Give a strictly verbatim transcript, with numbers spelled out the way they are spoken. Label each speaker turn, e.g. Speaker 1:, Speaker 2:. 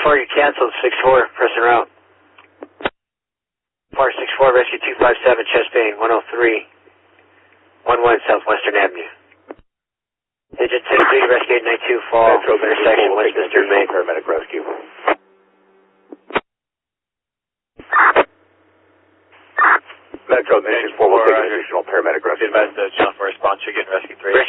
Speaker 1: four, you canceled. six four, pressing route. four six four, rescue two five seven, chest pain, one oh three, one one Southwestern Avenue. Digit six three, rescue eight nine two, fall, intersection, Westminster, Maine.
Speaker 2: Paramedic rescue. Metro Mission four will take an additional paramedic rescue.
Speaker 1: Advise the John for response, you're getting rescue three.